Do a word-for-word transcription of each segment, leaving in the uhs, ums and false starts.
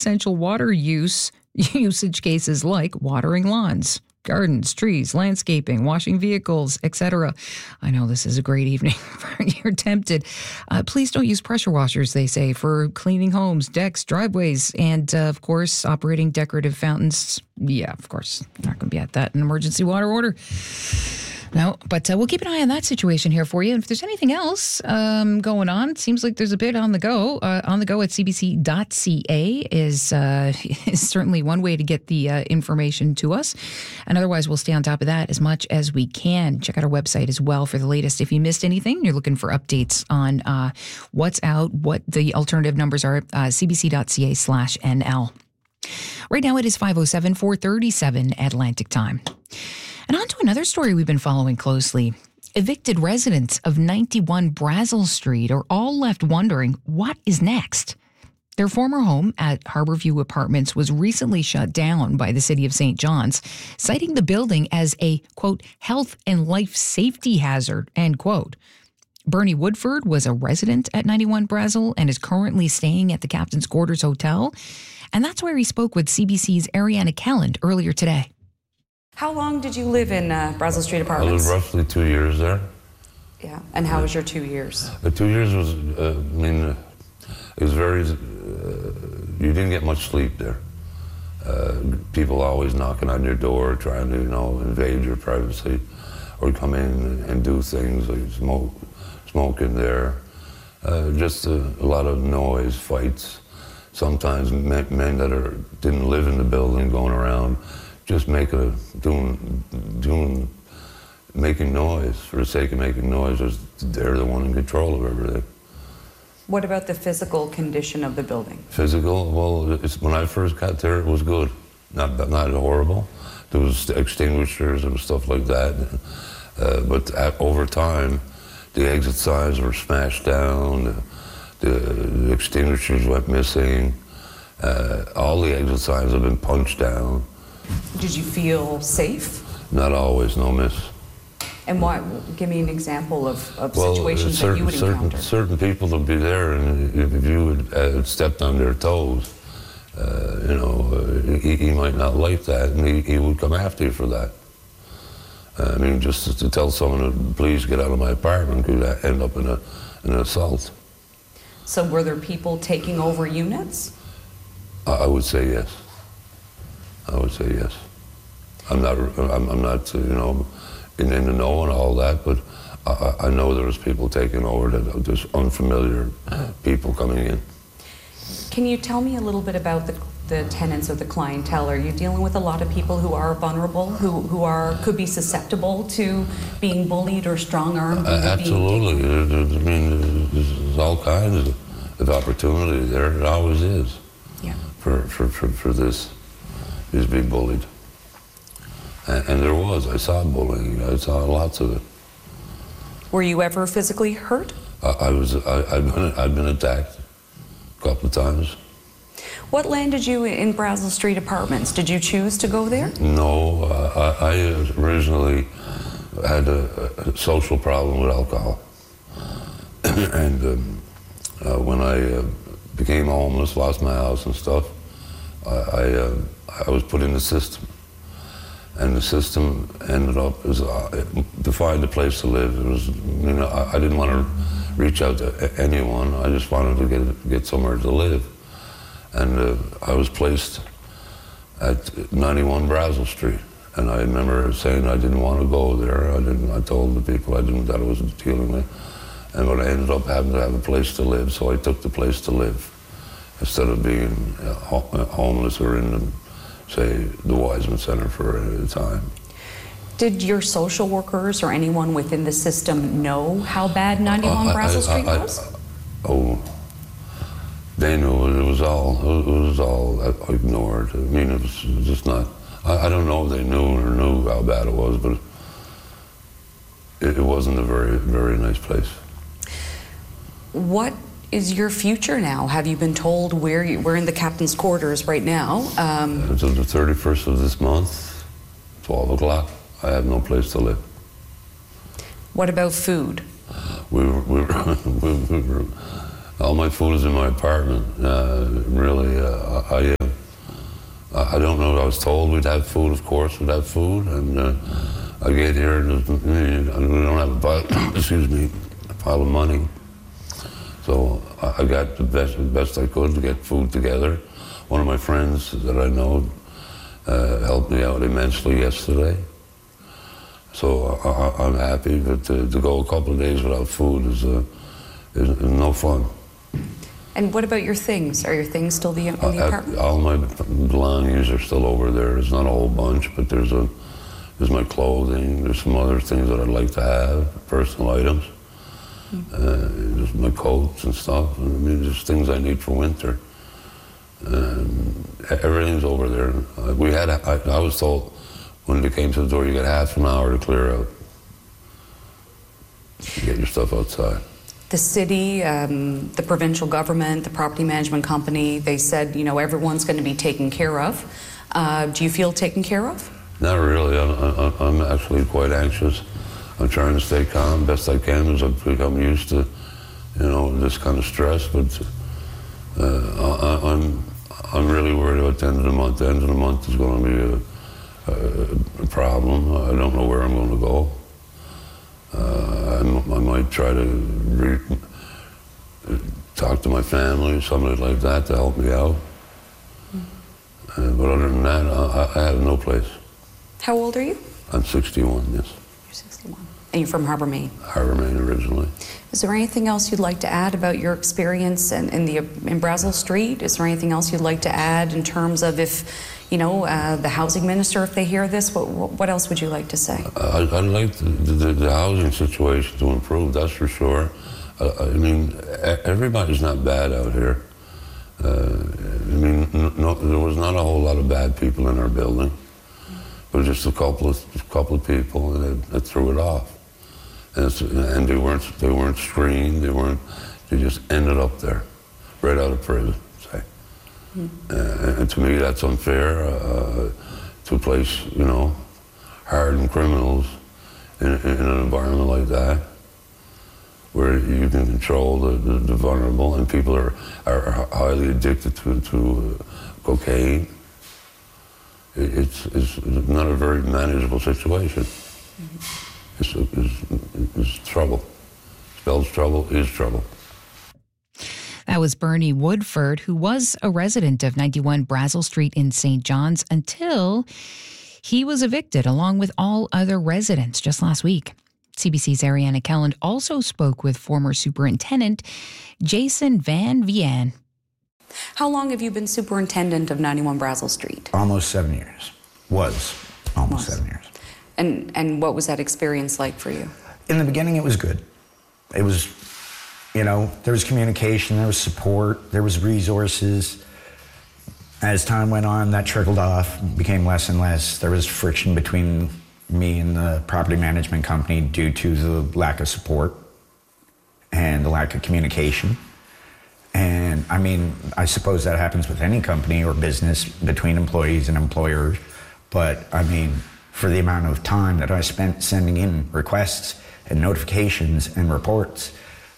non-essential water use usage cases like watering lawns, gardens, trees, landscaping, washing vehicles, et cetera. I know this is a great evening. You're tempted. Uh, please don't use pressure washers, they say, for cleaning homes, decks, driveways, and, uh, of course, operating decorative fountains. Yeah, of course, you're not going to be at that in emergency water order. No, but uh, we'll keep an eye on that situation here for you. And if there's anything else um, going on, it seems like there's a bit on the go. Uh, on the go at c b c dot c a is, uh, is certainly one way to get the uh, information to us. And otherwise, we'll stay on top of that as much as we can. Check out our website as well for the latest. If you missed anything, you're looking for updates on uh, what's out, what the alternative numbers are, uh, c b c dot c a slash n l. Right now, it is five oh seven, four thirty-seven Atlantic time. And on to another story we've been following closely. Evicted residents of ninety-one Brazel Street are all left wondering what is next. Their former home at Harborview Apartments was recently shut down by the city of Saint John's, citing the building as a, quote, health and life safety hazard, end quote. Bernie Woodford was a resident at ninety-one Brazel and is currently staying at the Captain's Quarters Hotel. And that's where he spoke with C B C's Ariana Kelland earlier today. How long did you live in uh, Brazel Street Apartments? I lived roughly two years there. Yeah, and how was your two years? The two years was, uh, I mean, uh, it was very, uh, you didn't get much sleep there. Uh, people always knocking on your door, trying to, you know, invade your privacy, or come in and do things like smoke, smoke in there. Uh, just a, a lot of noise, fights. Sometimes men, men that are, didn't live in the building going around, just make a, doing, doing, making noise for the sake of making noise. They're the one in control of everything. What about the physical condition of the building? Physical, well, it's, when I first got there, it was good. Not, not horrible. There was extinguishers and stuff like that. Uh, but at, over time, the exit signs were smashed down, the, the extinguishers went missing, uh, all the exit signs have been punched down. Did you feel safe? Not always, no miss. And what? Give me an example of, of well, situations certain, that you would certain, encounter. Certain people would be there, and if you had uh, stepped on their toes, uh, you know, uh, he, he might not like that, and he, he would come after you for that. Uh, I mean, just to, to tell someone to please get out of my apartment could end up in, a, in an assault. So were there people taking over units? I, I would say yes. I would say yes. I'm not, I'm, I'm not, you know, in, in the know and all that, but I, I know there was people taking over, that there's unfamiliar people coming in. Can you tell me a little bit about the, the tenants or the clientele? Are you dealing with a lot of people who are vulnerable, who, who are, could be susceptible to being bullied or strong-armed? Uh, absolutely. There, there, I mean, there's all kinds of, of opportunity there. It always is. Yeah. For, for, for, for this. Is being bullied. And, and there was, I saw bullying, I saw lots of it. Were you ever physically hurt? I, I was, I, I've been, I've been attacked a couple of times. What landed you in Brazel Street Apartments? Did you choose to go there? No, uh, I, I originally had a, a social problem with alcohol. And um, uh, when I uh, became homeless, lost my house and stuff, I, I, uh, I was put in the system, and the system ended up as uh, to find a place to live. It was, you know, I, I didn't want to reach out to anyone. I just wanted to get get somewhere to live, and uh, I was placed at ninety-one Brazel Street. And I remember saying I didn't want to go there. I didn't. I told the people I didn't that I was dealing with, and but I ended up having to have a place to live. So I took the place to live instead of being uh, homeless or in the, say, the Wiseman Center for a time. Did your social workers or anyone within the system know how bad ninety-one uh, Brazel Street I, I, was? I, oh, they knew. It was all. It was all ignored. I mean, it was just not. I, I don't know if they knew or knew how bad it was, but it, it wasn't a very, very nice place. What is your future now? Have you been told where you, we're in the captain's quarters right now? Um, Until the thirty-first of this month, twelve o'clock, I have no place to live. What about food? We were, we were, we were all my food is in my apartment. Uh, really, uh, I, uh, I, I don't know. I was told we'd have food, of course, we'd have food, and uh, I get here and we don't have a pile, excuse me, a pile of money. So I, I got the best, the best I could to get food together. One of my friends that I know uh, helped me out immensely yesterday. So I, I, I'm happy, but to, to go a couple of days without food is, uh, is, is no fun. And what about your things? Are your things still the, in the uh, apartment? All my belongings are still over there. There's not a whole bunch, but there's a there's my clothing. There's some other things that I'd like to have, personal items. Mm-hmm. uh, just my coats and stuff. I mean, just things I need for winter. And everything's over there. Uh, we had. I, I was told when they came to the door, you got half an hour to clear out. You get your stuff outside. The city, um, the provincial government, the property management company, they said, you know, everyone's going to be taken care of. Uh, do you feel taken care of? Not really. I'm, I'm, I'm actually quite anxious. I'm trying to stay calm best I can as I've become used to, you know, this kind of stress. But uh, I, I'm I'm really worried about the end of the month. The end of the month is going to be a, a, a problem. I don't know where I'm going to go. Uh, I, I might try to re talk to my family or somebody like that to help me out. Mm-hmm. uh, but other than that, I, I have no place. How old are you? I'm sixty-one, yes. You're sixty-one. And you're from Harbour, Maine? Harbour, Maine originally. Is there anything else you'd like to add about your experience in, in, the, in Brazeau Street? Is there anything else you'd like to add in terms of if, you know, uh, the housing minister, if they hear this, what, what else would you like to say? I, I'd like the, the, the housing situation to improve, that's for sure. I, I mean, everybody's not bad out here. Uh, I mean, no, there was not a whole lot of bad people in our building. There was just a couple of, a couple of people that, that threw it off. And, and they weren't they weren't screened. They weren't. They just ended up there, right out of prison. Say, mm. uh, and to me that's unfair uh, to place you know hardened criminals in, in an environment like that, where you can control the, the, the vulnerable, and people are are highly addicted to to uh, cocaine. It, it's it's not a very manageable situation. Mm-hmm. Is, is, is trouble. Spells trouble is trouble. That was Bernie Woodford, who was a resident of ninety-one Brazeau Street in Saint John's until he was evicted along with all other residents just last week. C B C's Ariana Kelland also spoke with former superintendent Jason Van Vian. How long have you been superintendent of ninety-one Brazeau Street? Almost seven years. Was almost was. seven years. And and what was that experience like for you? In the beginning, it was good. It was, you know, there was communication, there was support, there was resources. As time went on, that trickled off, became less and less. There was friction between me and the property management company due to the lack of support and the lack of communication. And I mean, I suppose that happens with any company or business between employees and employers. But I mean, for the amount of time that I spent sending in requests and notifications and reports,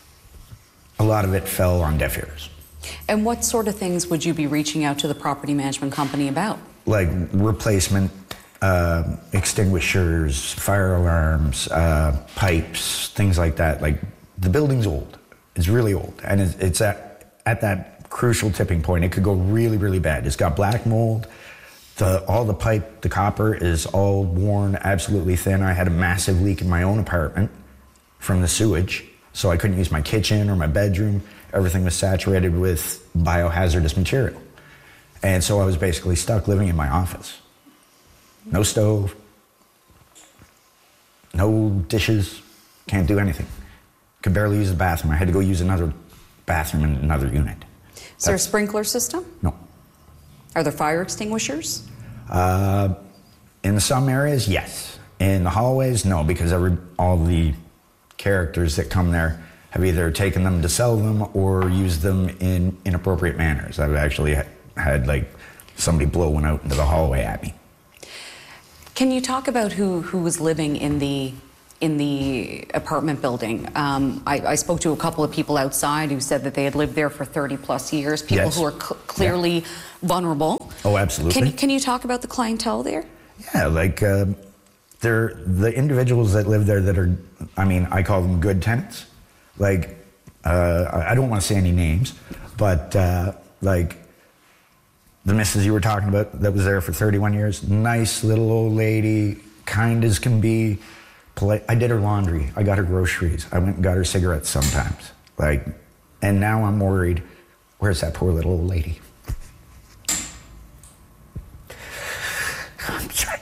a lot of it fell on deaf ears. And what sort of things would you be reaching out to the property management company about? Like replacement uh, extinguishers, fire alarms, uh, pipes, things like that. Like, the building's old. It's really old. And it's at, at that crucial tipping point. It could go really, really bad. It's got black mold. The, all the pipe, the copper is all worn absolutely thin. I had a massive leak in my own apartment from the sewage, so I couldn't use my kitchen or my bedroom. Everything was saturated with biohazardous material. And so I was basically stuck living in my office. No stove, no dishes, can't do anything. Could barely use the bathroom. I had to go use another bathroom in another unit. Is That's, there a sprinkler system? No. Are there fire extinguishers? Uh, in some areas, yes. In the hallways, no, because every, all the characters that come there have either taken them to sell them or used them in inappropriate manners. I've actually ha had like somebody blow one out into the hallway at me. Can you talk about who, who was living in the in the apartment building. Um, I, I spoke to a couple of people outside who said that they had lived there for thirty plus years, people Yes. who are cl- clearly yeah. vulnerable. Oh, absolutely. Can, can you talk about the clientele there? Yeah, like uh, they're the individuals that live there that are, I mean, I call them good tenants. Like, uh, I don't want to say any names, but uh, like the missus you were talking about that was there for thirty-one years, nice little old lady, kind as can be, polite. I did her laundry. I got her groceries. I went and got her cigarettes sometimes. Like, and now I'm worried, where's that poor little old lady? I'm sorry.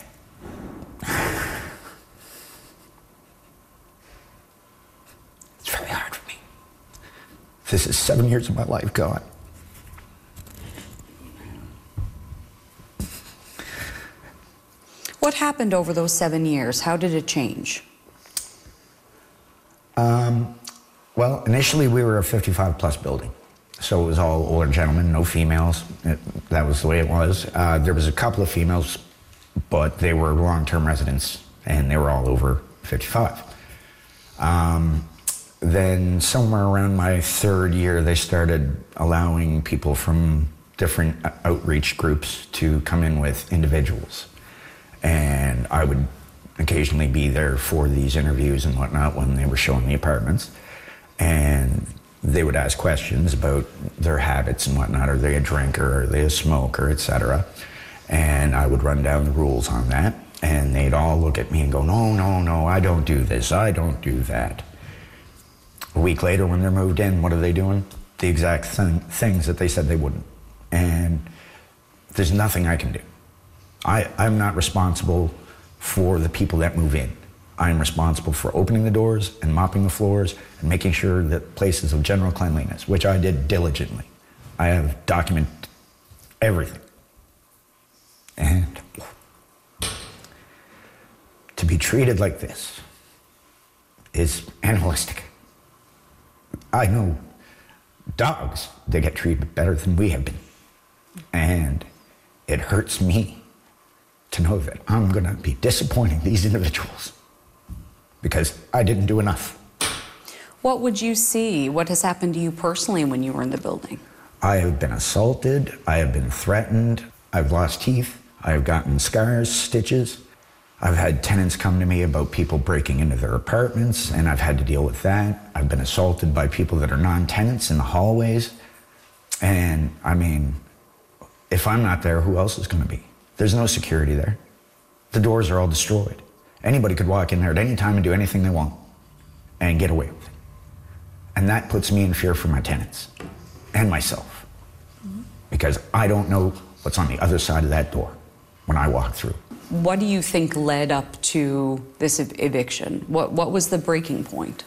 It's very hard for me. This is seven years of my life gone. What happened over those seven years? How did it change? Um, well, initially we were a fifty-five plus building. So it was all older gentlemen, no females. It, that was the way it was. Uh, there was a couple of females, but they were long-term residents and they were all over fifty-five. Um, then somewhere around my third year, they started allowing people from different outreach groups to come in with individuals. And I would occasionally be there for these interviews and whatnot when they were showing the apartments. And they would ask questions about their habits and whatnot. Are they a drinker? Are they a smoker, et cetera? And I would run down the rules on that. And they'd all look at me and go, no, no, no, I don't do this. I don't do that. A week later, when they're moved in, what are they doing? The exact thing, things that they said they wouldn't. And there's nothing I can do. I, I'm not responsible for the people that move in. I'm responsible for opening the doors and mopping the floors and making sure that places of general cleanliness, which I did diligently. I have documented everything. And to be treated like this is animalistic. I know dogs, they get treated better than we have been. And it hurts me to know that I'm gonna be disappointing these individuals because I didn't do enough. What would you see? What has happened to you personally when you were in the building? I have been assaulted, I have been threatened, I've lost teeth, I've gotten scars, stitches. I've had tenants come to me about people breaking into their apartments, and I've had to deal with that. I've been assaulted by people that are non-tenants in the hallways. And I mean, if I'm not there, who else is gonna be? There's no security there. The doors are all destroyed. Anybody could walk in there at any time and do anything they want and get away with it. And that puts me in fear for my tenants and myself, mm-hmm. because I don't know what's on the other side of that door when I walk through. What do you think led up to this ev- eviction? What what was the breaking point?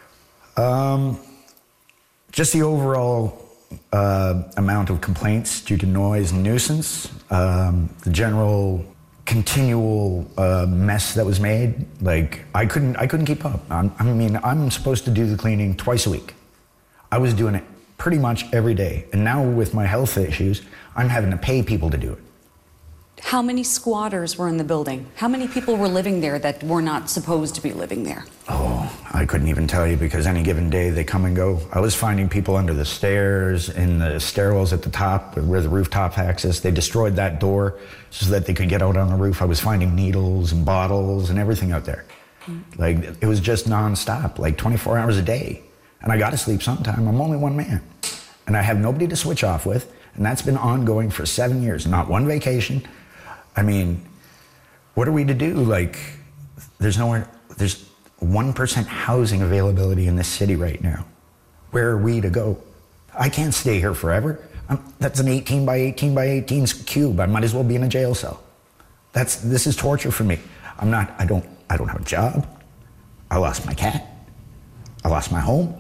Um, just the overall uh, amount of complaints due to noise and nuisance, um, the general continual uh, mess that was made. Like I couldn't I couldn't keep up. I'm, I mean, I'm supposed to do the cleaning twice a week. I was doing it pretty much every day, and now with my health issues, I'm having to pay people to do it. How many squatters were in the building? How many people were living there that were not supposed to be living there? Oh, I couldn't even tell you because any given day they come and go. I was finding people under the stairs, in the stairwells at the top where the rooftop access. They destroyed that door so that they could get out on the roof. I was finding needles and bottles and everything out there. Mm-hmm. Like, it was just nonstop, like twenty-four hours a day. And I got to sleep sometime. I'm only one man. And I have nobody to switch off with. And that's been ongoing for seven years. Not one vacation. I mean, what are we to do? Like, there's nowhere, there's one percent housing availability in this city right now. Where are we to go? I can't stay here forever. I'm, that's an eighteen by eighteen by eighteen cube. I might as well be in a jail cell. That's, this is torture for me. I'm not, I don't, I don't have a job. I lost my cat. I lost my home.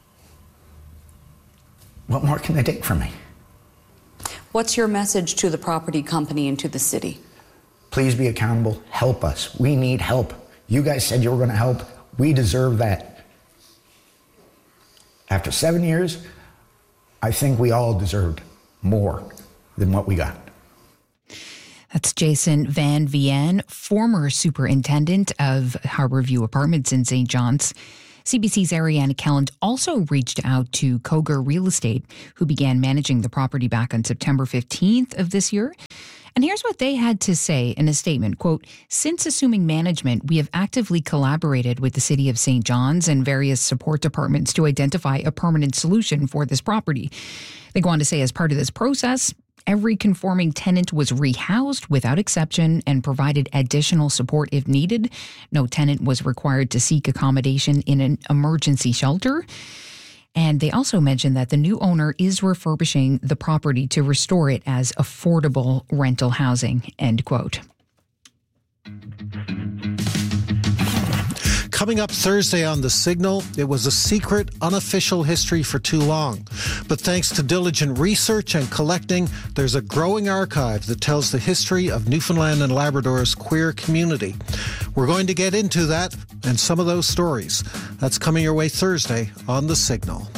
What more can they take from me? What's your message to the property company and to the city? Please be accountable. Help us. We need help. You guys said you were going to help. We deserve that. After seven years, I think we all deserved more than what we got. That's Jason Van Vien, former superintendent of Harborview Apartments in Saint John's. C B C's Ariana Kelland also reached out to Koger Real Estate, who began managing the property back on September fifteenth of this year. And here's what they had to say in a statement, quote, "Since assuming management, we have actively collaborated with the City of Saint John's and various support departments to identify a permanent solution for this property." They go on to say, as part of this process, every conforming tenant was rehoused without exception and provided additional support if needed. No tenant was required to seek accommodation in an emergency shelter. And they also mentioned that the new owner is refurbishing the property to restore it as affordable rental housing, end quote. Coming up Thursday on The Signal, it was a secret, unofficial history for too long. But thanks to diligent research and collecting, there's a growing archive that tells the history of Newfoundland and Labrador's queer community. We're going to get into that and some of those stories. That's coming your way Thursday on The Signal.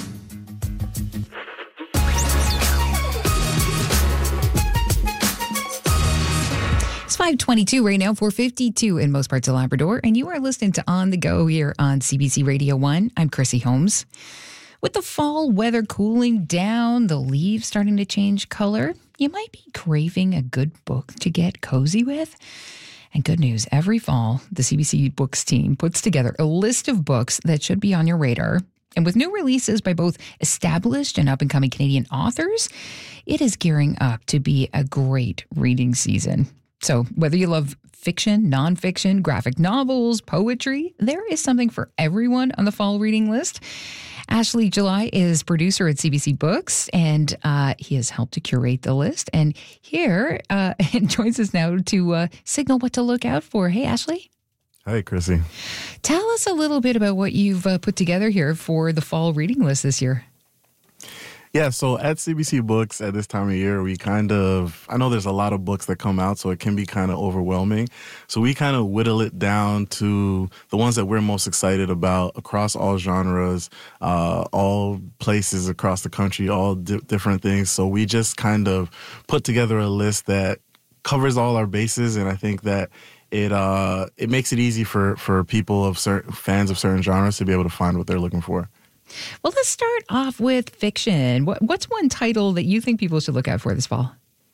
five twenty-two right now, four fifty-two in most parts of Labrador, and you are listening to On the Go here on C B C Radio one. I'm Chrissy Holmes. With the fall weather cooling down, the leaves starting to change color, you might be craving a good book to get cozy with. And good news, every fall, the C B C Books team puts together a list of books that should be on your radar. And with new releases by both established and up-and-coming Canadian authors, it is gearing up to be a great reading season. So whether you love fiction, nonfiction, graphic novels, poetry, there is something for everyone on the fall reading list. Ashley July is producer at C B C Books, and uh, he has helped to curate the list. And here, uh, and joins us now to uh, signal what to look out for. Hey, Ashley. Hi, Chrissy. Tell us a little bit about what you've uh, put together here for the fall reading list this year. Yeah, so at C B C Books at this time of year, we kind of, I know there's a lot of books that come out, so it can be kind of overwhelming. So we kind of whittle it down to the ones that we're most excited about across all genres, uh, all places across the country, all di- different things. So we just kind of put together a list that covers all our bases, and I think that it uh, it makes it easy for, for people of certain fans of certain genres to be able to find what they're looking for. Well, let's start off with fiction. What, what's one title that you think people should look out for this fall?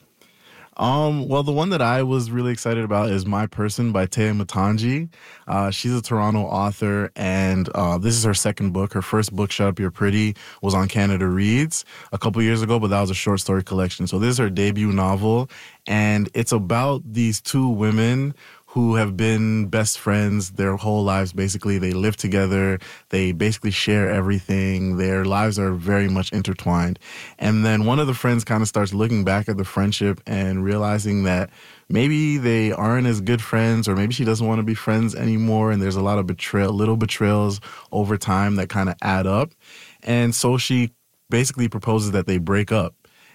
Um, well, the one that I was really excited about is My Person by Tea Matangi. Uh, she's a Toronto author, and uh, this is her second book. Her first book, Shut Up You're Pretty, was on Canada Reads a couple years ago, but that was a short story collection. So this is her debut novel, and it's about these two women who have been best friends their whole lives, basically. They live together. They basically share everything. Their lives are very much intertwined. And then one of the friends kind of starts looking back at the friendship and realizing that maybe they aren't as good friends, or maybe she doesn't want to be friends anymore. And there's a lot of betrayal, little betrayals over time that kind of add up. And so she basically proposes that they break up.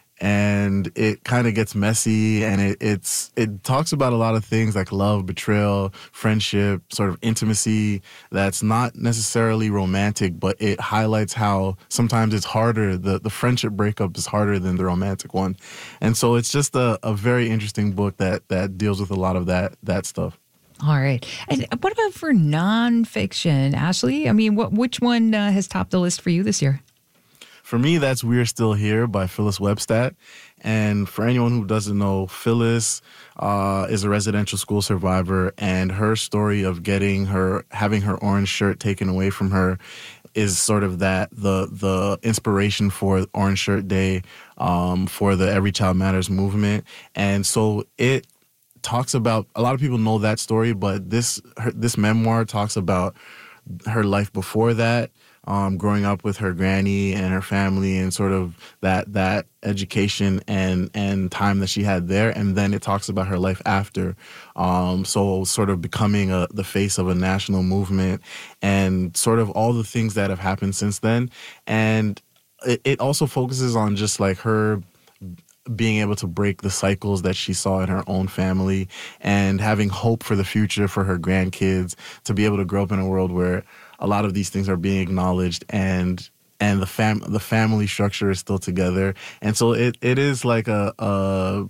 And it kind of gets messy, and it, it's it talks about a lot of things like love, betrayal, friendship, sort of intimacy that's not necessarily romantic, but it highlights how sometimes it's harder. The, the friendship breakup is harder than the romantic one. And so it's just a, a very interesting book that, that deals with a lot of that that stuff. All right. And what about for nonfiction, Ashley? I mean, what which one uh, has topped the list for you this year? For me, that's We're Still Here by Phyllis Webstad. And for anyone who doesn't know, Phyllis uh, is a residential school survivor, and her story of getting her, having her orange shirt taken away from her is sort of that, the the inspiration for Orange Shirt Day, um, for the Every Child Matters movement. And so it talks about, a lot of people know that story, but this her, this memoir talks about her life before that, Um, growing up with her granny and her family, and sort of that that education and and time that she had there, and then it talks about her life after, um, so sort of becoming a, the face of a national movement, and sort of all the things that have happened since then. And it, it also focuses on just like her being able to break the cycles that she saw in her own family, and having hope for the future for her grandkids, to be able to grow up in a world where a lot of these things are being acknowledged, and and the fam the family structure is still together. And so it, it is like a, a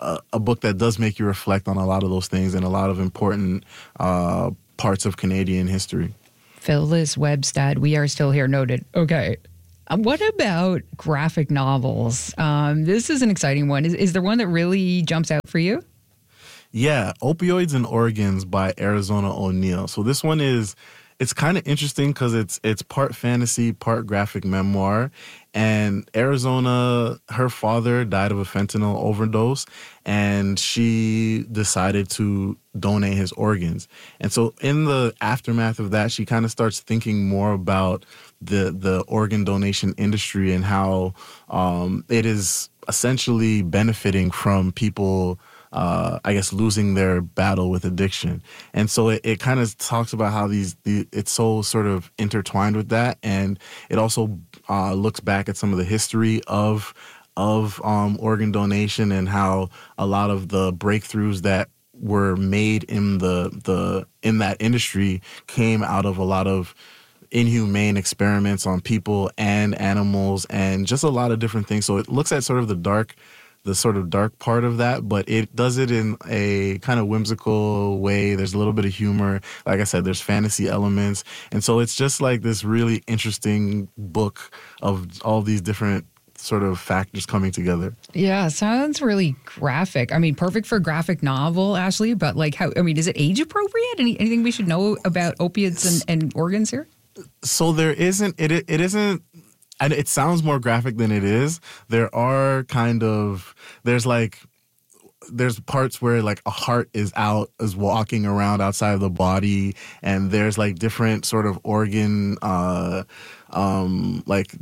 a, a book that does make you reflect on a lot of those things and a lot of important uh, parts of Canadian history. Phyllis Webstad, We Are Still Here, noted. Okay. Uh, what about graphic novels? Um, this is an exciting one. Is, is there one that really jumps out for you? Yeah, Opioids and Organs by Arizona O'Neil. So this one is, it's kind of interesting because it's it's part fantasy, part graphic memoir. And Arizona, her father died of a fentanyl overdose, and she decided to donate his organs. And so in the aftermath of that, she kind of starts thinking more about the the organ donation industry and how um, it is essentially benefiting from people Uh, I guess losing their battle with addiction. And so it, it kind of talks about how these, the, it's so sort of intertwined with that. And it also uh, looks back at some of the history of, of um, organ donation and how a lot of the breakthroughs that were made in the, the, in that industry came out of a lot of inhumane experiments on people and animals and just a lot of different things. So it looks at sort of the dark the sort of dark part of that, but it does it in a kind of whimsical way. There's a little bit of humor. Like I said, there's fantasy elements. And so it's just like this really interesting book of all these different sort of factors coming together. Yeah, sounds really graphic. I mean, perfect for a graphic novel, Ashley, but like how, I mean, is it age appropriate? Any, anything we should know about opiates and, and organs here? So there isn't, it it isn't, and it sounds more graphic than it is. There are kind of, there's like, there's parts where like a heart is out, is walking around outside of the body. And there's like different sort of organ, uh, um, like,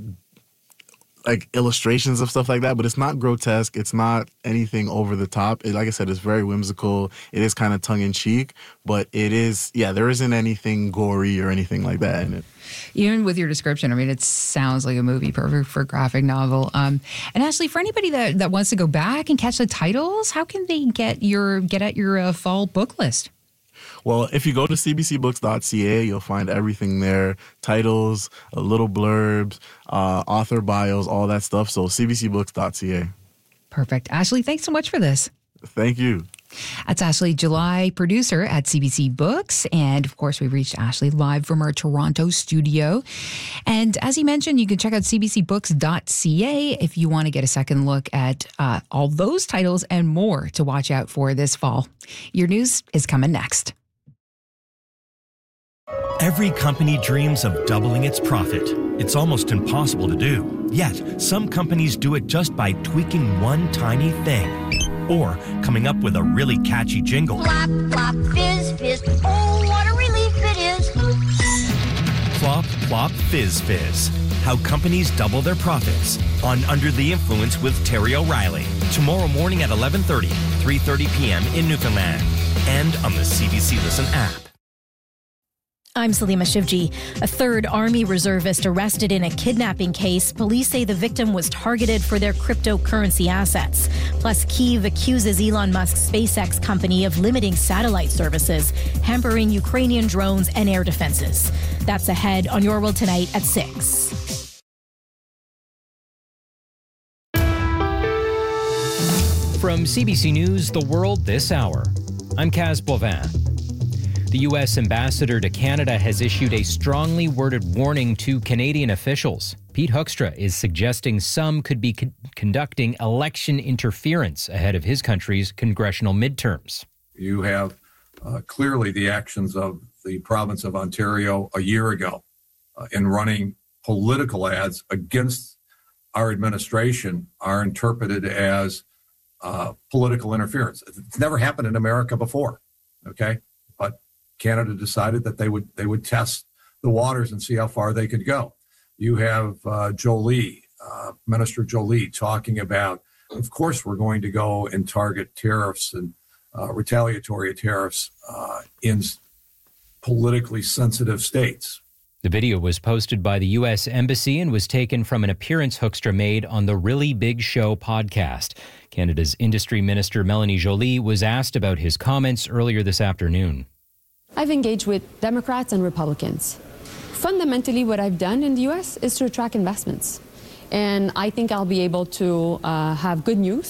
like illustrations of stuff like that, but it's not grotesque. It's not anything over the top. It, like I said, it's very whimsical. It is kind of tongue in cheek, but it is, yeah, there isn't anything gory or anything like that in it. Even with your description, I mean, it sounds like a movie, perfect for a graphic novel. Um, and Ashley, for anybody that, that wants to go back and catch the titles, how can they get your get at your uh, fall book list? Well, if you go to c b c books dot c a, you'll find everything there. Titles, uh, little blurbs, uh, author bios, all that stuff. So c b c books dot c a. Perfect. Ashley, thanks so much for this. Thank you. That's Ashley July, producer at C B C Books. And of course, we reached Ashley live from our Toronto studio. And as he mentioned, you can check out c b c books dot c a if you want to get a second look at uh, all those titles and more to watch out for this fall. Your news is coming next. Every company dreams of doubling its profit. It's almost impossible to do. Yet, some companies do it just by tweaking one tiny thing. Or coming up with a really catchy jingle. Flop, flop, fizz, fizz. Oh, what a relief it is. Flop, plop, fizz, fizz. How companies double their profits on Under the Influence with Terry O'Reilly. Tomorrow morning at eleven thirty, three thirty p.m. in Newfoundland. And on the C B C Listen app. I'm Salima Shivji. A third Army reservist arrested in a kidnapping case. Police say the victim was targeted for their cryptocurrency assets. Plus, Kyiv accuses Elon Musk's SpaceX company of limiting satellite services, hampering Ukrainian drones and air defenses. That's ahead on Your World Tonight at six. From C B C News, The World This Hour, I'm Kaz Bovin. The U S ambassador to Canada has issued a strongly worded warning to Canadian officials. Pete Hoekstra is suggesting some could be con- conducting election interference ahead of his country's congressional midterms. You have uh, clearly the actions of the province of Ontario a year ago uh, in running political ads against our administration are interpreted as uh, political interference. It's never happened in America before, okay? But Canada decided that they would they would test the waters and see how far they could go. You have uh, Jolie, uh, Minister Jolie, talking about, of course, we're going to go and target tariffs and uh, retaliatory tariffs uh, in politically sensitive states. The video was posted by the U S Embassy and was taken from an appearance Hoekstra made on the Really Big Show podcast. Canada's Industry Minister Melanie Joly was asked about his comments earlier this afternoon. I've engaged with Democrats and Republicans. Fundamentally, what I've done in the U S is to attract investments. And I think I'll be able to uh, have good news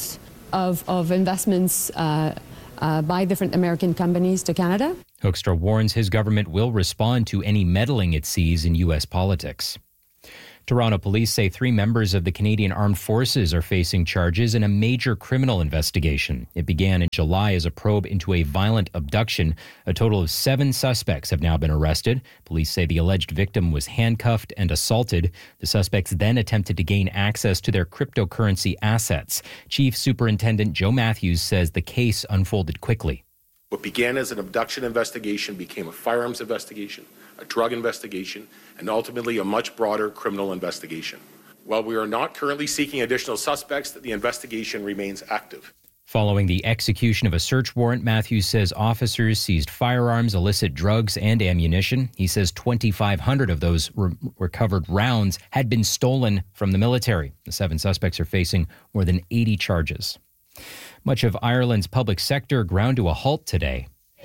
of, of investments uh, uh, by different American companies to Canada. Hoekstra warns his government will respond to any meddling it sees in U S politics. Toronto police say three members of the Canadian Armed Forces are facing charges in a major criminal investigation. It began in July as a probe into a violent abduction. A total of seven suspects have now been arrested. Police say the alleged victim was handcuffed and assaulted. The suspects then attempted to gain access to their cryptocurrency assets. Chief Superintendent Joe Matthews says the case unfolded quickly. What began as an abduction investigation became a firearms investigation, a drug investigation, and ultimately a much broader criminal investigation. While we are not currently seeking additional suspects, the investigation remains active. Following the execution of a search warrant, Matthews says officers seized firearms, illicit drugs, and ammunition. He says twenty-five hundred of those re- recovered rounds had been stolen from the military. The seven suspects are facing more than eighty charges. Much of Ireland's public sector ground to a halt today.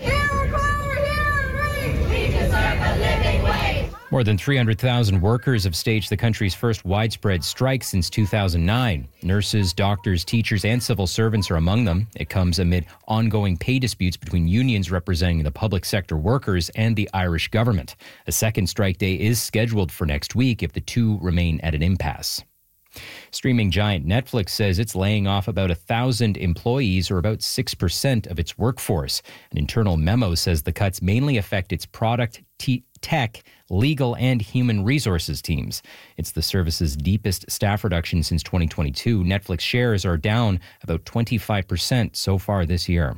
More than three hundred thousand workers have staged the country's first widespread strike since two thousand nine. Nurses, doctors, teachers, and civil servants are among them. It comes amid ongoing pay disputes between unions representing the public sector workers and the Irish government. A second strike day is scheduled for next week if the two remain at an impasse. Streaming giant Netflix says it's laying off about one thousand employees, or about six percent of its workforce. An internal memo says the cuts mainly affect its product, t- tech, legal, and human resources teams. It's the service's deepest staff reduction since twenty twenty-two. Netflix shares are down about twenty-five percent so far this year.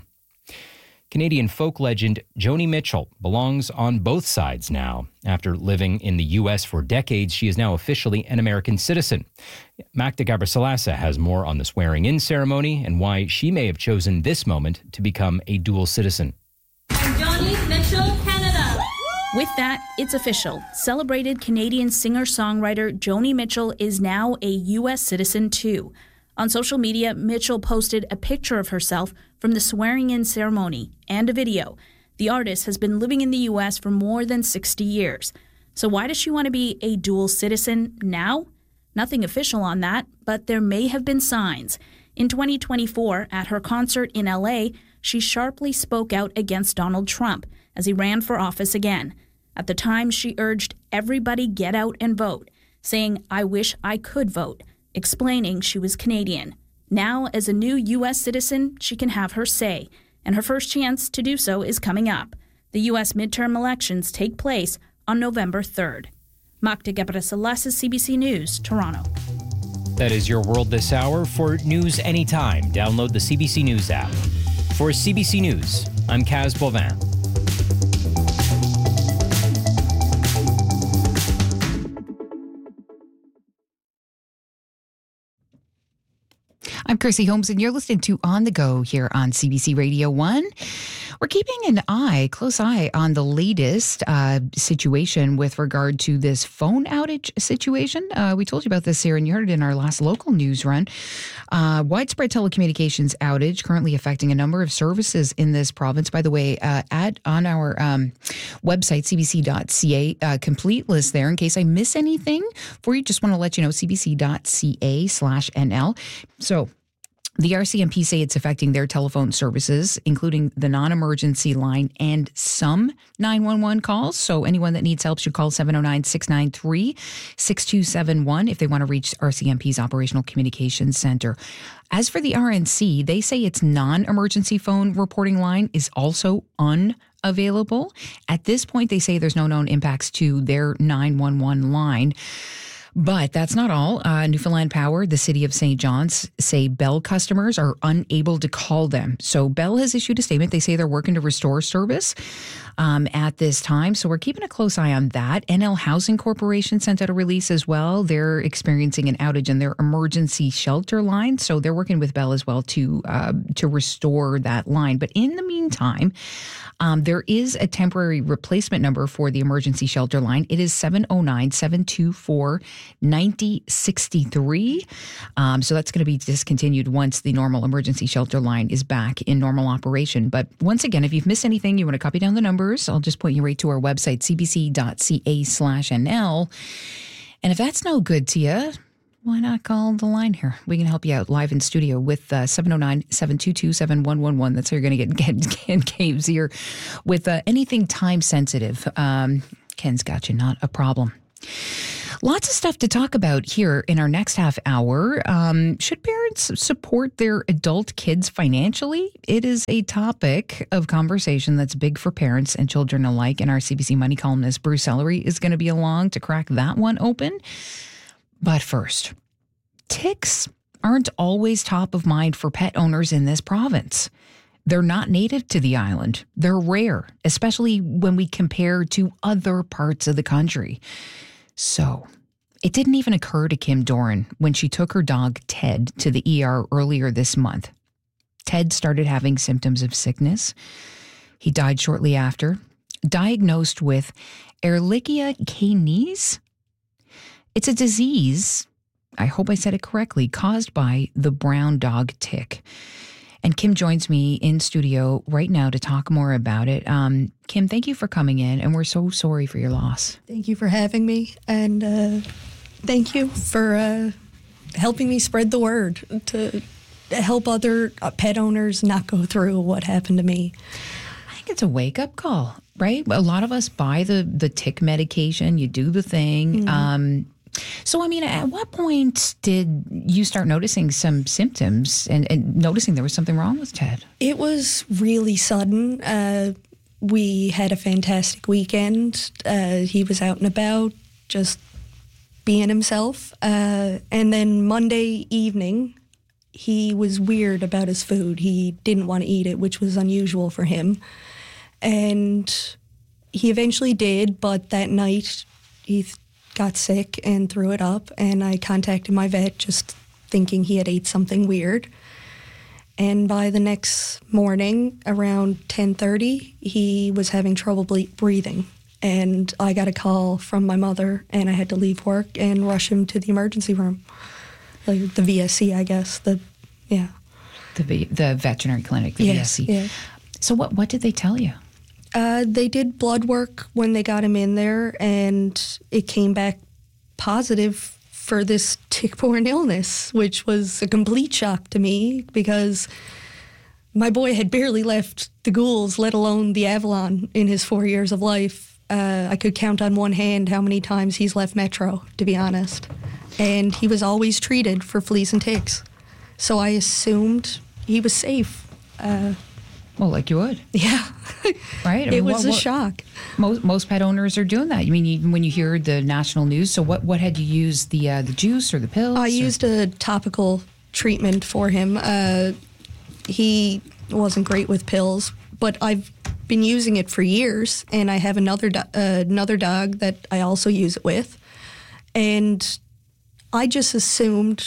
Canadian folk legend Joni Mitchell belongs on both sides now. After living in the U S for decades, she is now officially an American citizen. Magda Gabrisalasa has more on the swearing-in ceremony and why she may have chosen this moment to become a dual citizen. I'm Joni Mitchell, Canada. With that, it's official. Celebrated Canadian singer-songwriter Joni Mitchell is now a U S citizen too. On social media, Mitchell posted a picture of herself from the swearing-in ceremony and a video. The artist has been living in the U S for more than sixty years. So why does she want to be a dual citizen now? Nothing official on that, but there may have been signs. In twenty twenty-four, at her concert in L A, she sharply spoke out against Donald Trump as he ran for office again. At the time, she urged everybody get out and vote, saying, "I wish I could vote," explaining she was Canadian. Now, as a new U S citizen, she can have her say, and her first chance to do so is coming up. The U S midterm elections take place on November third. Magda Gabrisalasa, C B C News, Toronto. That is your world this hour. For news anytime, download the C B C News app. For C B C News, I'm Kaz Bovin. I'm Chrissy Holmes, and you're listening to On the Go here on C B C Radio one. We're keeping an eye, close eye, on the latest uh, situation with regard to this phone outage situation. Uh, we told you about this here, and you heard it in our last local news run. Uh, widespread telecommunications outage currently affecting a number of services in this province. By the way, uh, at on our um, website, c b c dot c a, uh, complete list there in case I miss anything for you. Just want to let you know, c b c dot c a slash n l. So the R C M P say it's affecting their telephone services, including the non-emergency line and some nine one one calls. So anyone that needs help should call seven oh nine, six nine three, six two seven one if they want to reach R C M P's Operational Communications Center. As for the R N C, they say its non-emergency phone reporting line is also unavailable. At this point, they say there's no known impacts to their nine one one line. But that's not all. Uh, Newfoundland Power, the City of Saint John's, say Bell customers are unable to call them. So Bell has issued a statement. They say they're working to restore service um, at this time. So we're keeping a close eye on that. N L Housing Corporation sent out a release as well. They're experiencing an outage in their emergency shelter line. So they're working with Bell as well to uh, to restore that line. But in the meantime, Um, there is a temporary replacement number for the emergency shelter line. It is seven oh nine, seven two four, nine oh six three. Um, so that's going to be discontinued once the normal emergency shelter line is back in normal operation. But once again, if you've missed anything, you want to copy down the numbers, I'll just point you right to our website, c b c dot c a slash n l. And if that's no good to you, why not call the line here? We can help you out live in studio with uh, seven oh nine, seven two two, seven one one one. That's how you're going to get Ken Caves here with uh, anything time sensitive. Um, Ken's got you, not a problem. Lots of stuff to talk about here in our next half hour. Um, should parents support their adult kids financially? It is a topic of conversation that's big for parents and children alike. And our C B C Money columnist, Bruce Ellery, is going to be along to crack that one open. But first, ticks aren't always top of mind for pet owners in this province. They're not native to the island. They're rare, especially when we compare to other parts of the country. So, it didn't even occur to Kim Doran when she took her dog Ted to the E R earlier this month. Ted started having symptoms of sickness. He died shortly after, diagnosed with Ehrlichia canis. It's a disease, I hope I said it correctly, caused by the brown dog tick. And Kim joins me in studio right now to talk more about it. Um, Kim, thank you for coming in, and we're so sorry for your loss. Thank you for having me, and uh, thank you for uh, helping me spread the word to help other pet owners not go through what happened to me. I think it's a wake-up call, right? A lot of us buy the, the tick medication, you do the thing. Mm-hmm. Um So, I mean, at what point did you start noticing some symptoms and, and noticing there was something wrong with Ted? It was really sudden. Uh, we had a fantastic weekend. Uh, he was out and about, just being himself. Uh, and then Monday evening, he was weird about his food. He didn't want to eat it, which was unusual for him. And he eventually did, but that night he th- got sick and threw it up, and I contacted my vet just thinking he had ate something weird. And by the next morning, around ten thirty, he was having trouble ble- breathing. And I got a call from my mother, and I had to leave work and rush him to the emergency room. Like the V S C, I guess. The yeah. The v- the veterinary clinic, the yes, V S C. Yeah. So what what did they tell you? Uh, they did blood work when they got him in there, and it came back positive for this tick-borne illness, which was a complete shock to me because my boy had barely left the Ghouls, let alone the Avalon, in his four years of life. Uh, I could count on one hand how many times he's left Metro, to be honest. And he was always treated for fleas and ticks. So I assumed he was safe. Uh, Well, like you would. Yeah. Right? I it mean, was what, a what, shock. Most most pet owners are doing that. I mean, even when you hear the national news. So what, what had you used, the uh, the juice or the pills? I or? used a topical treatment for him. Uh, he wasn't great with pills, but I've been using it for years, and I have another do- uh, another dog that I also use it with. And I just assumed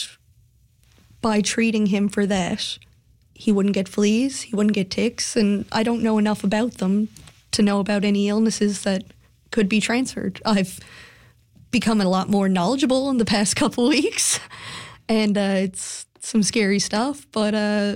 by treating him for that, he wouldn't get fleas, he wouldn't get ticks, and I don't know enough about them to know about any illnesses that could be transferred. I've become a lot more knowledgeable in the past couple weeks, and uh, it's some scary stuff, but uh,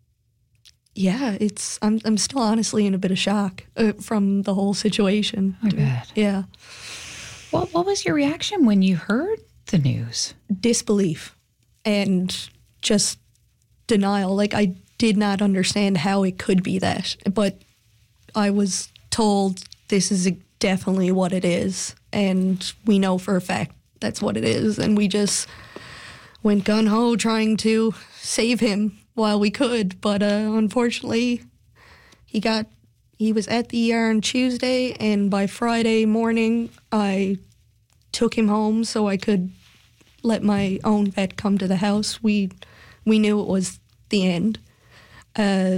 yeah, it's I'm I'm still honestly in a bit of shock uh, from the whole situation. I bet. Yeah. What What was your reaction when you heard the news? Disbelief and just denial. Like, I did not understand how it could be that, but I was told this is definitely what it is, and we know for a fact that's what it is, and we just went gung-ho trying to save him while we could, but uh, unfortunately he got he was at the E R on Tuesday, and by Friday morning I took him home so I could let my own vet come to the house. We we knew it was the end. Uh,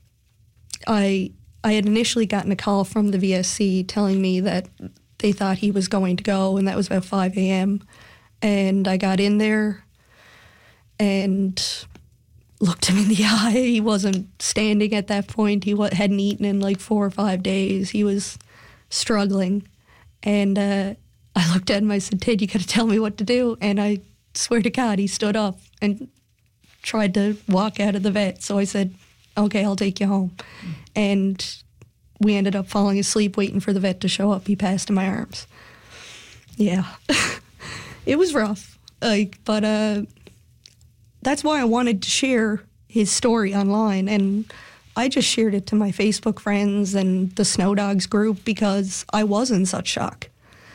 I I had initially gotten a call from the V S C telling me that they thought he was going to go, and that was about five a.m. And I got in there and looked him in the eye. He wasn't standing at that point. He wa- hadn't eaten in like four or five days. He was struggling. And uh, I looked at him, I said, Ted, you got to tell me what to do. And I swear to God, he stood up and tried to walk out of the vet. So I said, okay, I'll take you home. Mm. And we ended up falling asleep waiting for the vet to show up. He passed in my arms. Yeah. It was rough. Like, but uh, that's why I wanted to share his story online, and I just shared it to my Facebook friends and the Snow Dogs group because I was in such shock.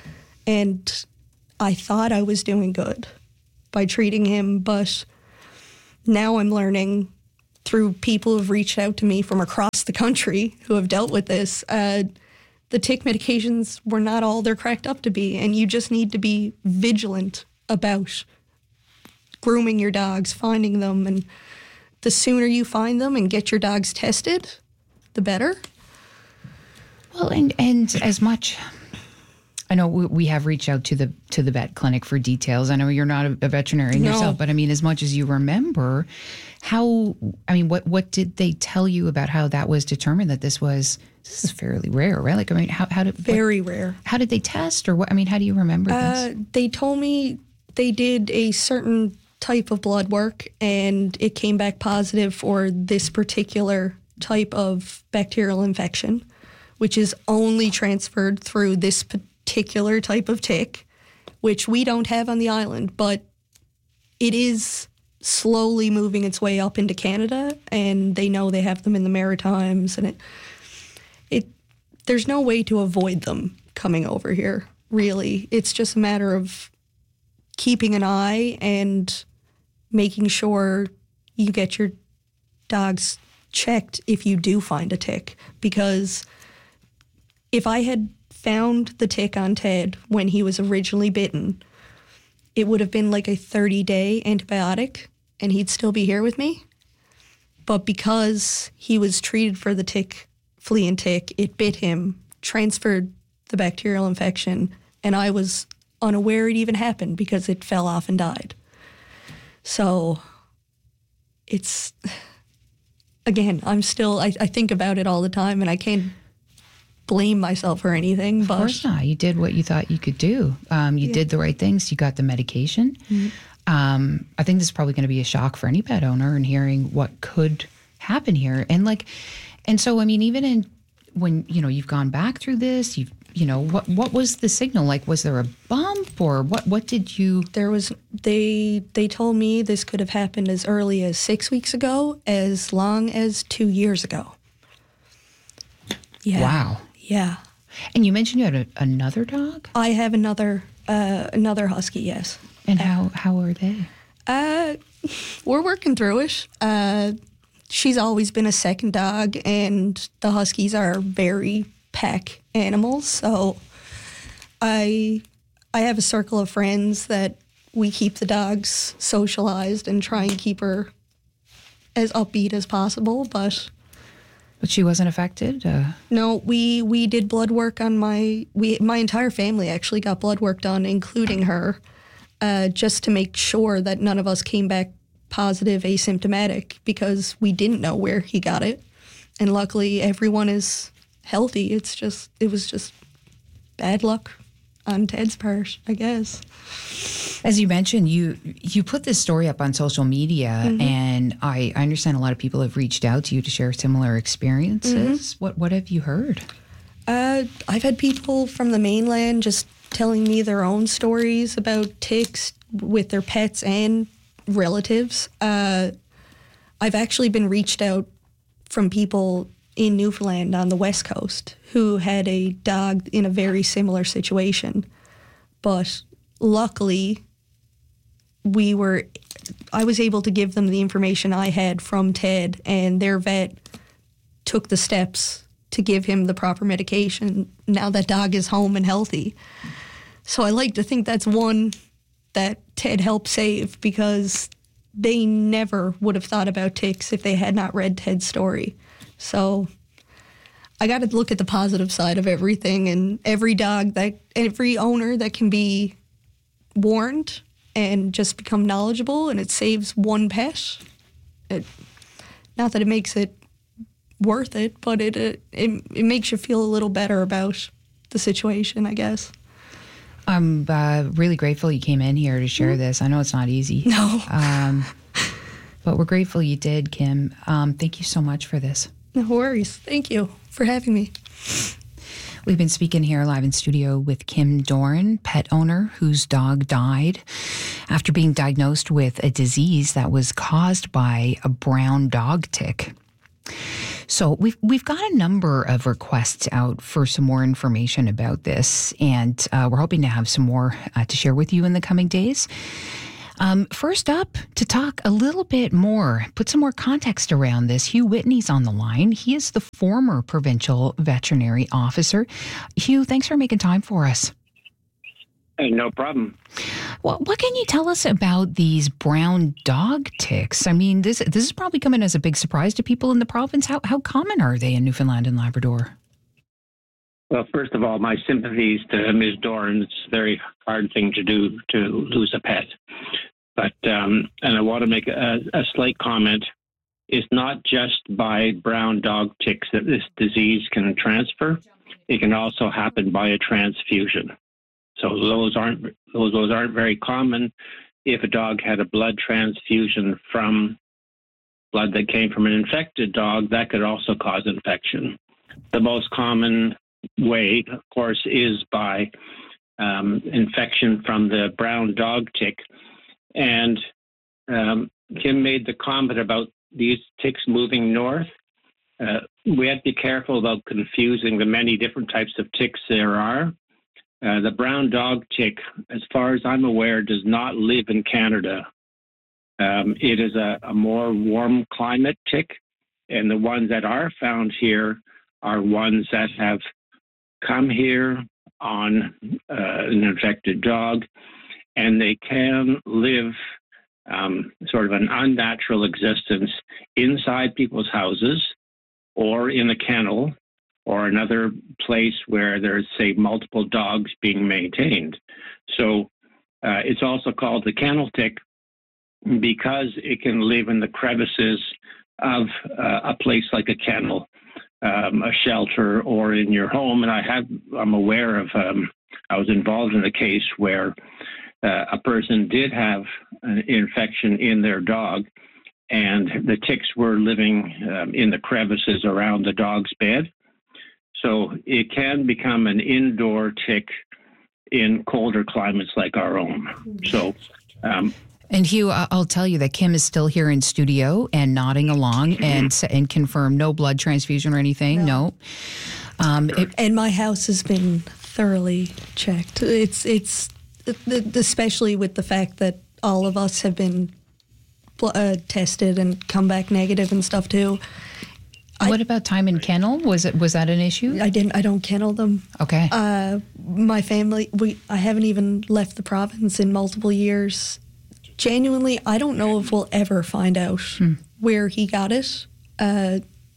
And I thought I was doing good by treating him, but now I'm learning through people who've reached out to me from across the country who have dealt with this, uh, the tick medications were not all they're cracked up to be, and you just need to be vigilant about grooming your dogs, finding them, and the sooner you find them and get your dogs tested, the better. Well, and, and as much... I know we have reached out to the to the vet clinic for details. I know you're not a veterinarian No. yourself, but I mean, as much as you remember, how, I mean, what, what did they tell you about how that was determined that this was, this is fairly rare, right? Like, I mean, how, how did... Very what, rare. How did they test or what? I mean, how do you remember Uh, this? they told me they did a certain type of blood work and it came back positive for this particular type of bacterial infection, which is only transferred through this particular type of tick, which we don't have on the island, but it is slowly moving its way up into Canada, and they know they have them in the Maritimes, and it, it there's no way to avoid them coming over here, really. It's just a matter of keeping an eye and making sure you get your dogs checked if you do find a tick, because if I had found the tick on Ted when he was originally bitten, it would have been like a thirty-day antibiotic, and he'd still be here with me. But because he was treated for the tick, flea and tick, it bit him, transferred the bacterial infection, and I was unaware it even happened because it fell off and died. So it's, again, I'm still, I, I think about it all the time, and I can't blame myself or anything. But Of course not. You did what you thought you could do. Um, you Yeah. did the right things. You got the medication. Mm-hmm. Um, I think this is probably going to be a shock for any pet owner and hearing what could happen here. And like, and so, I mean, even in when, you know, you've gone back through this, you've, you know, what, what was the signal? Like, was there a bump or what, what did you? There was, they, they told me this could have happened as early as six weeks ago, as long as two years ago. Yeah. Wow. Yeah. And you mentioned you had a, another dog? I have another, uh, another husky, yes. And how, how are they? Uh, we're working through it. Uh, she's always been a second dog, and the huskies are very pack animals. So I, I have a circle of friends that we keep the dogs socialized and try and keep her as upbeat as possible. But But she wasn't affected? Uh, no, we we did blood work on my we my entire family actually got blood work done, including her, uh, just to make sure that none of us came back positive, asymptomatic, because we didn't know where he got it, and luckily everyone is healthy. It's just it was just bad luck on Ted's part, I guess. As you mentioned, you you put this story up on social media, Mhm. and I, I understand a lot of people have reached out to you to share similar experiences. Mhm. What what have you heard? Uh, I've had people from the mainland just telling me their own stories about ticks with their pets and relatives. Uh, I've actually been reached out from people in Newfoundland on the West Coast who had a dog in a very similar situation. But luckily, we were, I was able to give them the information I had from Ted, and their vet took the steps to give him the proper medication. Now that dog is home and healthy. So I like to think that's one that Ted helped save, because they never would have thought about ticks if they had not read Ted's story. So I got to look at the positive side of everything, and every dog that, every owner that can be warned and just become knowledgeable, and it saves one pet. It, not that it makes it worth it, but it, it it it makes you feel a little better about the situation, I guess. I'm uh, really grateful you came in here to share this. I know it's not easy. No. Um, but we're grateful you did, Kim. Um, thank you so much for this. No worries. Thank you for having me. We've been speaking here live in studio with Kim Doran, pet owner whose dog died after being diagnosed with a disease that was caused by a brown dog tick. So we've we've got a number of requests out for some more information about this, and uh, we're hoping to have some more uh, to share with you in the coming days. Um, first up, to talk a little bit more, put some more context around this, Hugh Whitney's on the line. He is the former provincial veterinary officer. Hugh, thanks for making time for us. Hey, no problem. Well, what can you tell us about these brown dog ticks? I mean, this this is probably coming as a big surprise to people in the province. How how common are they in Newfoundland and Labrador? Well, first of all, my sympathies to Miz Doran. It's a very hard thing to do to lose a pet. But, um, and I want to make a, a slight comment. It's not just by brown dog ticks that this disease can transfer. It can also happen by a transfusion. So those aren't those, those aren't very common. If a dog had a blood transfusion from blood that came from an infected dog, that could also cause infection. The most common way, of course, is by um, infection from the brown dog tick. And um, Kim made the comment about these ticks moving north. Uh, we have to be careful about confusing the many different types of ticks there are. Uh, the brown dog tick, as far as I'm aware, does not live in Canada. Um, it is a, a more warm climate tick, and the ones that are found here are ones that have come here on uh, an infected dog, and they can live um, sort of an unnatural existence inside people's houses or in a kennel, or another place where there's, say, multiple dogs being maintained. So uh, it's also called the kennel tick because it can live in the crevices of uh, a place like a kennel, um, a shelter, or in your home. And I have, I'm aware of, um, I was involved in a case where uh, a person did have an infection in their dog, and the ticks were living um, in the crevices around the dog's bed. So it can become an indoor tick in colder climates like our own. So, um, and Hugh, I'll tell you that Kim is still here in studio and nodding along mm-hmm. and and confirm no blood transfusion or anything. No. no. Um, it, and my house has been thoroughly checked. It's it's especially with the fact that all of us have been uh, tested and come back negative and stuff too. What I, about time in kennel? Was it was that an issue? I didn't. I don't kennel them. Okay. Uh, my family. We. I haven't even left the province in multiple years. Genuinely, I don't know if we'll ever find out hmm. where he got it. Uh,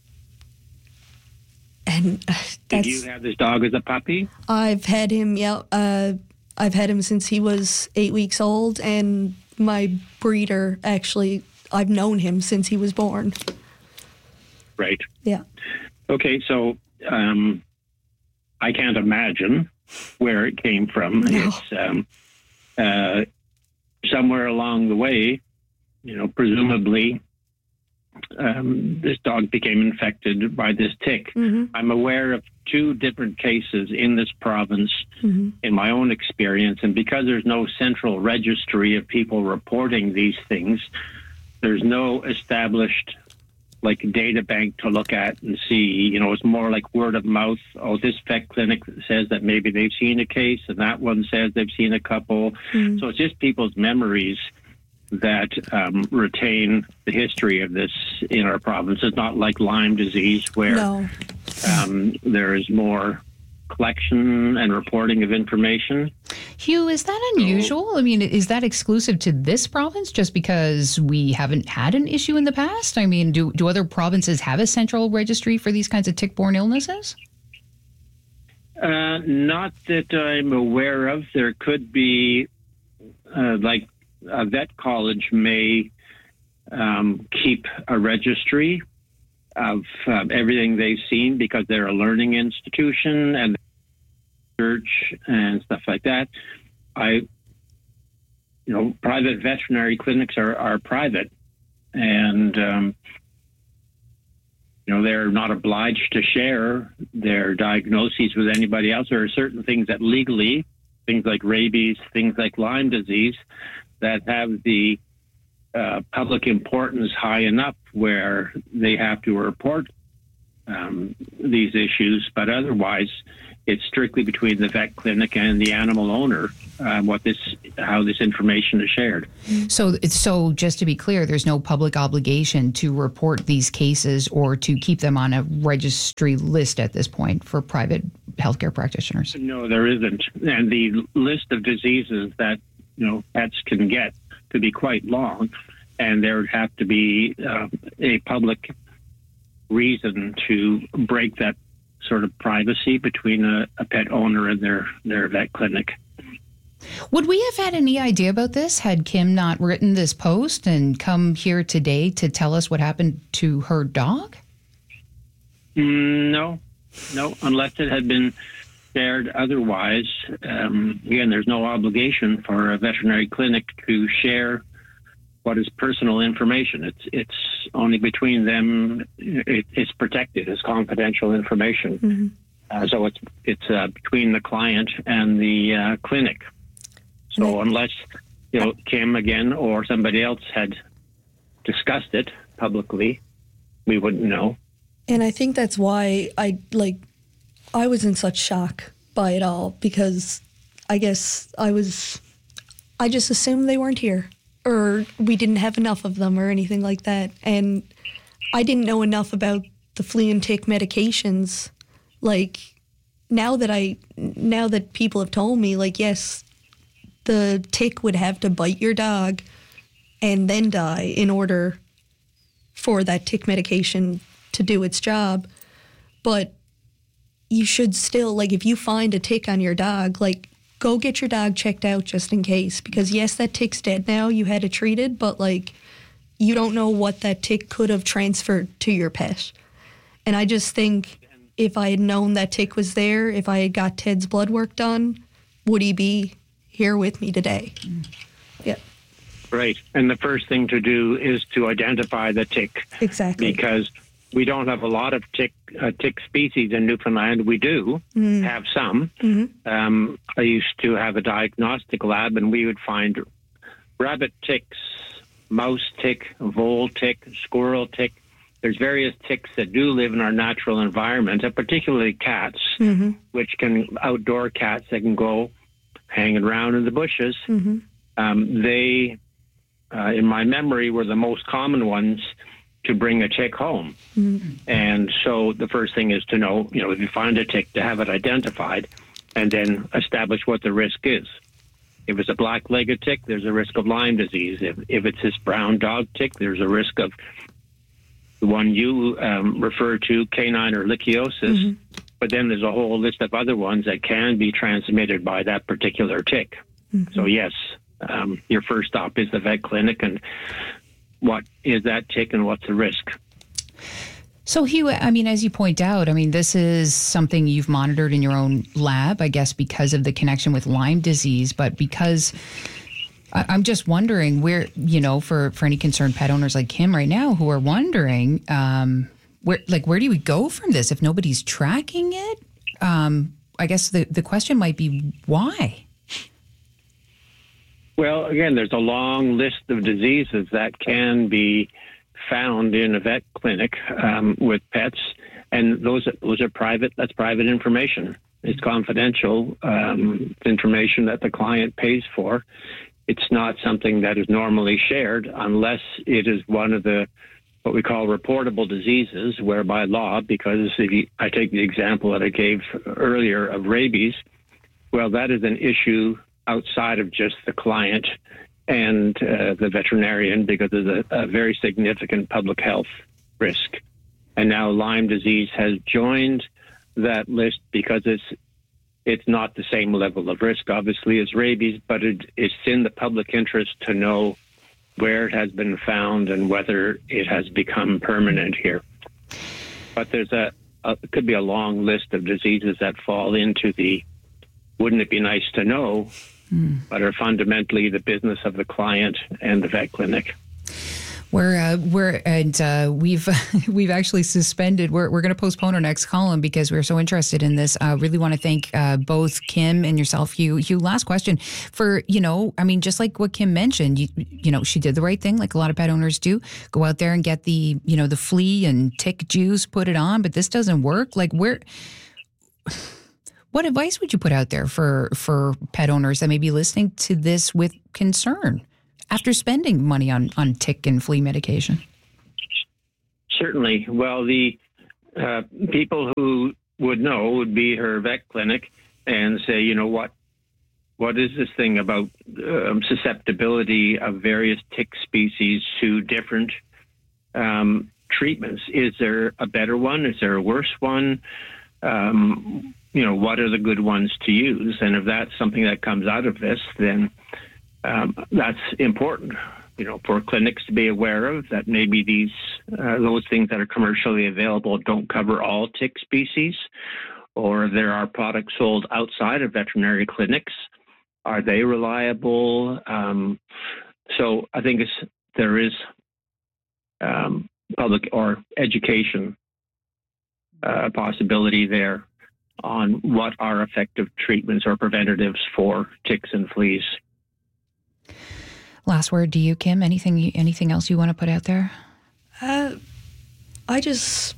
and uh, did you have this dog as a puppy? I've had him. Yeah. Uh, I've had him since he was eight weeks old, and my breeder actually. I've known him since he was born. Right. Yeah. Okay, so um, I can't imagine where it came from. No. It's um, uh, somewhere along the way, you know, presumably um, this dog became infected by this tick. Mm-hmm. I'm aware of two different cases in this province mm-hmm. in my own experience, and because there's no central registry of people reporting these things, there's no established like a data bank to look at and see, you know, it's more like word of mouth. Oh, this vet clinic says that maybe they've seen a case, and that one says they've seen a couple. Mm. So it's just people's memories that um, retain the history of this in our province. It's not like Lyme disease where no. um, there is more collection and reporting of information. Hugh, is that unusual? So, I mean, is that exclusive to this province just because we haven't had an issue in the past? I mean, do, do other provinces have a central registry for these kinds of tick-borne illnesses? Uh, not that I'm aware of. There could be, uh, like, a vet college may um, keep a registry of um, everything they've seen because they're a learning institution and research and stuff like that. I, you know, private veterinary clinics are, are private, and um, you know, they're not obliged to share their diagnoses with anybody else. There are certain things that legally, things like rabies, things like Lyme disease, that have the uh, public importance high enough where they have to report um, these issues, but otherwise it's strictly between the vet clinic and the animal owner uh, what this how this information is shared. So, so just to be clear, there's no public obligation to report these cases or to keep them on a registry list at this point for private healthcare practitioners. No, there isn't, and the list of diseases that you know pets can get could be quite long, and there would have to be uh, a public reason to break that sort of privacy between a, a pet owner and their, their vet clinic. Would we have had any idea about this had Kim not written this post and come here today to tell us what happened to her dog? Mm, no, no, unless it had been shared otherwise. Um, again, there's no obligation for a veterinary clinic to share what is personal information. It's it's only between them. It, it's protected as confidential information. Mm-hmm. Uh, so it's it's uh, between the client and the uh, clinic. So mm-hmm. unless you know Kim again or somebody else had discussed it publicly, we wouldn't know. And I think that's why I like I was in such shock by it all, because I guess I was I just assumed they weren't here, or we didn't have enough of them or anything like that. And I didn't know enough about the flea and tick medications. Like, now that I, now that people have told me, like, yes, the tick would have to bite your dog and then die in order for that tick medication to do its job. But you should still, like, if you find a tick on your dog, like, go get your dog checked out just in case. Because, yes, that tick's dead now. You had it treated, but, like, you don't know what that tick could have transferred to your pet. And I just think if I had known that tick was there, if I had got Ted's blood work done, would he be here with me today? Yeah. Right. And the first thing to do is to identify the tick. Exactly. Because we don't have a lot of tick uh, tick species in Newfoundland. We do mm. have some. Mm-hmm. Um, I used to have a diagnostic lab, and we would find rabbit ticks, mouse tick, vole tick, squirrel tick. There's various ticks that do live in our natural environment, and particularly cats, mm-hmm. which can, outdoor cats that can go hanging around in the bushes. Mm-hmm. Um, they, uh, in my memory, were the most common ones to bring a tick home. Mm-hmm. And so the first thing is to know, you know, if you find a tick, to have it identified and then establish what the risk is. If it's a black-legged tick, there's a risk of Lyme disease. If, if it's this brown dog tick, there's a risk of the one you um, refer to, canine ehrlichiosis. Mm-hmm. But then there's a whole list of other ones that can be transmitted by that particular tick. Mm-hmm. So yes, um, your first stop is the vet clinic, and what is that tick and what's the risk? So, Hugh, I mean, as you point out, I mean, this is something you've monitored in your own lab, I guess, because of the connection with Lyme disease. But because I, I'm just wondering where, you know, for, for any concerned pet owners like Kim right now who are wondering, um, where, like, where do we go from this if nobody's tracking it? Um, I guess the, the question might be why? Well, again, there's a long list of diseases that can be found in a vet clinic um, with pets, and those those are private. That's private information. It's confidential um, information that the client pays for. It's not something that is normally shared unless it is one of the what we call reportable diseases, where by law, because if you, I take the example that I gave earlier of rabies, well, that is an issue outside of just the client and uh, the veterinarian, because there's a, a very significant public health risk. And now Lyme disease has joined that list because it's it's not the same level of risk, obviously, as rabies, but it, it's in the public interest to know where it has been found and whether it has become permanent here. But there's a, a it could be a long list of diseases that fall into the wouldn't it be nice to know, mm. but are fundamentally the business of the client and the vet clinic. We're uh, we're and uh, we've we've actually suspended. We're we're going to postpone our next column because we're so interested in this. I uh, really want to thank uh, both Kim and yourself, Hugh. Hugh, last question for you know. I mean, just like what Kim mentioned, you you know, she did the right thing, like a lot of pet owners do. Go out there and get the you know the flea and tick juice, put it on. But this doesn't work. Like where. What advice would you put out there for for pet owners that may be listening to this with concern after spending money on, on tick and flea medication? Certainly. Well, the uh, people who would know would be her vet clinic and say, you know, what what is this thing about um, susceptibility of various tick species to different um, treatments? Is there a better one? Is there a worse one? Um, you know, what are the good ones to use? And if that's something that comes out of this, then um, that's important, you know, for clinics to be aware of, that maybe these, uh, those things that are commercially available don't cover all tick species, or there are products sold outside of veterinary clinics. Are they reliable? Um, so I think it's, there is um, public or education uh, possibility there on what are effective treatments or preventatives for ticks and fleas. Last word to you, Kim. Anything anything else you want to put out there? Uh, I just...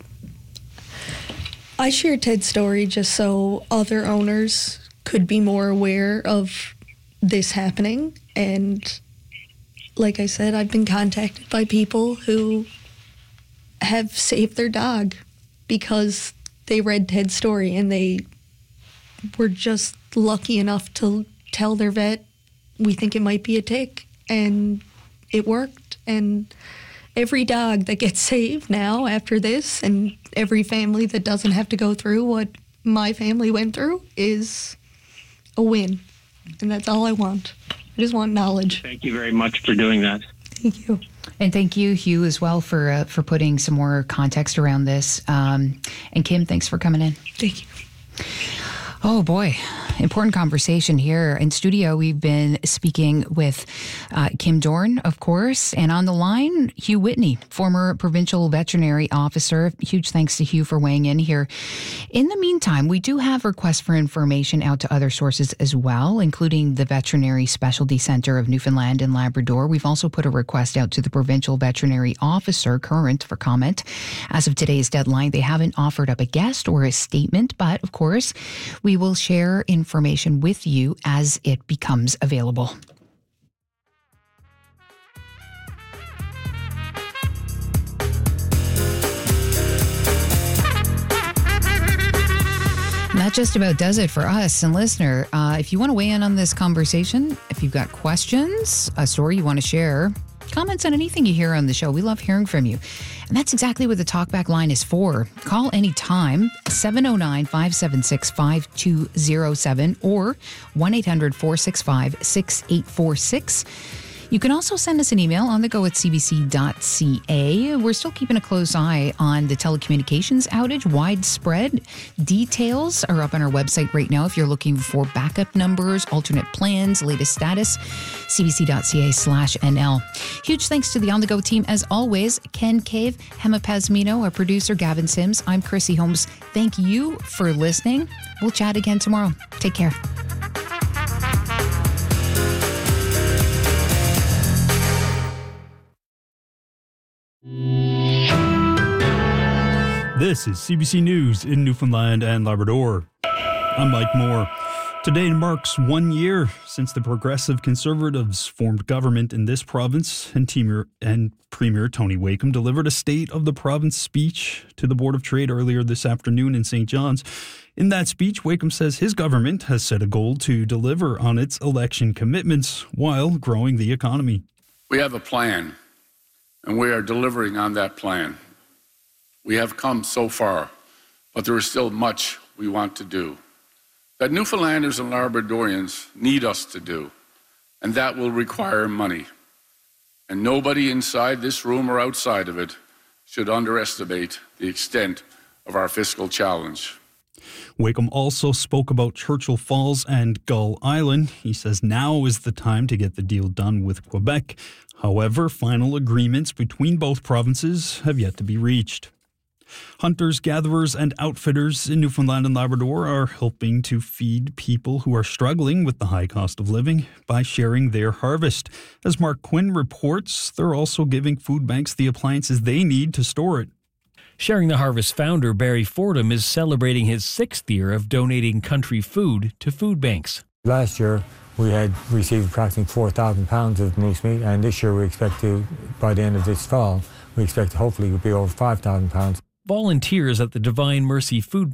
I shared Ted's story just so other owners could be more aware of this happening. And like I said, I've been contacted by people who have saved their dog because they read Ted's story and they were just lucky enough to tell their vet, we think it might be a tick, and it worked. And every dog that gets saved now after this, and every family that doesn't have to go through what my family went through, is a win. And that's all I want. I just want knowledge. Thank you very much for doing that. Thank you. And thank you, Hugh, as well, for uh, for putting some more context around this. Um, and Kim, thanks for coming in. Thank you. Oh, boy. Important conversation here in studio. We've been speaking with uh, Kim Dorn, of course, and on the line, Hugh Whitney, former provincial veterinary officer. Huge thanks to Hugh for weighing in here. In the meantime, we do have requests for information out to other sources as well, including the Veterinary Specialty Centre of Newfoundland and Labrador. We've also put a request out to the provincial veterinary officer, current, for comment. As of today's deadline, they haven't offered up a guest or a statement, but of course, we will share information with you as it becomes available. And that just about does it for us. And listener, uh, if you want to weigh in on this conversation, if you've got questions, a story you want to share, comments on anything you hear on the show, we love hearing from you. And that's exactly what the Talkback line is for. Call anytime, seven oh nine, five seven six, five two oh seven or one eight hundred, four six five, six eight four six. You can also send us an email on the go at c b c dot c a. We're still keeping a close eye on the telecommunications outage. Widespread details are up on our website right now if you're looking for backup numbers, alternate plans, latest status, c b c dot c a slash n l. Huge thanks to the On The Go team as always. Ken Cave, Hema Pasmino, our producer Gavin Sims. I'm Chrissy Holmes. Thank you for listening. We'll chat again tomorrow. Take care. This is C B C News in Newfoundland and Labrador. I'm Mike Moore. Today marks one year since the Progressive Conservatives formed government in this province, and, Premier, and Premier Tony Wakeham delivered a State of the Province speech to the Board of Trade earlier this afternoon in Saint John's. In that speech, Wakeham says his government has set a goal to deliver on its election commitments while growing the economy. We have a plan, and we are delivering on that plan. We have come so far, but there is still much we want to do, that Newfoundlanders and Labradorians need us to do, and that will require money. And nobody inside this room or outside of it should underestimate the extent of our fiscal challenge. Wakeham also spoke about Churchill Falls and Gull Island. He says now is the time to get the deal done with Quebec. However, final agreements between both provinces have yet to be reached. Hunters, gatherers, and outfitters in Newfoundland and Labrador are helping to feed people who are struggling with the high cost of living by sharing their harvest. As Mark Quinn reports, they're also giving food banks the appliances they need to store it. Sharing the Harvest founder Barry Fordham is celebrating his sixth year of donating country food to food banks. Last year, we had received approximately four thousand pounds of moose meat, and this year we expect to, by the end of this fall, we expect to hopefully be over five thousand pounds. Volunteers at the Divine Mercy Food